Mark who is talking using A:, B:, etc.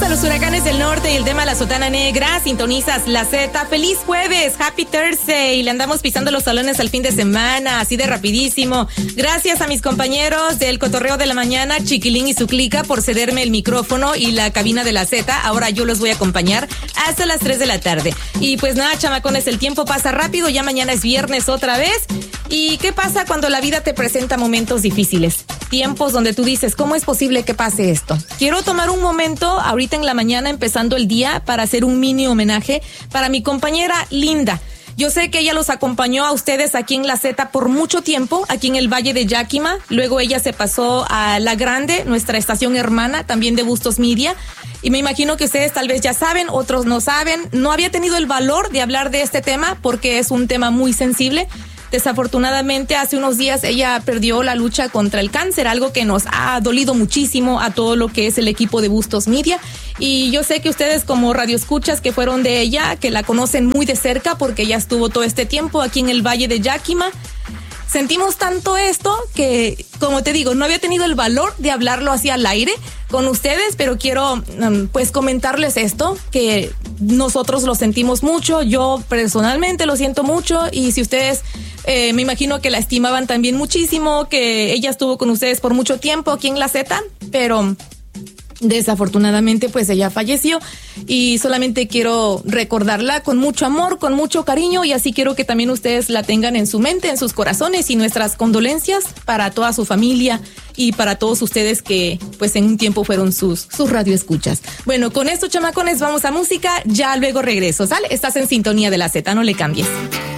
A: a los huracanes del norte y el tema de la sotana negra. Sintonizas la Z. Feliz jueves, Happy Thursday. Le andamos pisando los salones al fin de semana, así de rapidísimo. Gracias a mis compañeros del Cotorreo de la Mañana, Chiquilín y su clica, por cederme el micrófono y la cabina de la Z. Ahora yo los voy a acompañar hasta las 3 de la tarde. Y pues nada, chamacones, el tiempo pasa rápido. Ya mañana es viernes otra vez. ¿Y qué pasa cuando la vida te presenta momentos difíciles? Tiempos donde tú dices, ¿cómo es posible que pase esto? Quiero tomar un momento ahorita en la mañana, empezando el día, para hacer un mini homenaje para mi compañera Linda. Yo sé que ella los acompañó a ustedes aquí en la Z por mucho tiempo, aquí en el Valle de Yakima. Luego ella se pasó a La Grande, nuestra estación hermana, también de Bustos Media. Y me imagino que ustedes tal vez ya saben, otros no saben. No había tenido el valor de hablar de este tema porque es un tema muy sensible. Desafortunadamente, hace unos días ella perdió la lucha contra el cáncer, algo que nos ha dolido muchísimo a todo lo que es el equipo de Bustos Media. Y yo sé que ustedes, como radioescuchas que fueron de ella, que la conocen muy de cerca porque ella estuvo todo este tiempo aquí en el Valle de Yakima, sentimos tanto esto que, como te digo, no había tenido el valor de hablarlo así al aire con ustedes, pero quiero pues comentarles esto, que nosotros lo sentimos mucho, yo personalmente lo siento mucho, y si ustedes me imagino que la estimaban también muchísimo, que ella estuvo con ustedes por mucho tiempo aquí en la Z, pero desafortunadamente pues ella falleció, y solamente quiero recordarla con mucho amor, con mucho cariño, y así quiero que también ustedes la tengan en su mente, en sus corazones, y nuestras condolencias para toda su familia y para todos ustedes que pues en un tiempo fueron sus radioescuchas. Bueno, con esto, chamacones, vamos a música, ya luego regreso, ¿sale? Estás en sintonía de la Z, no le cambies.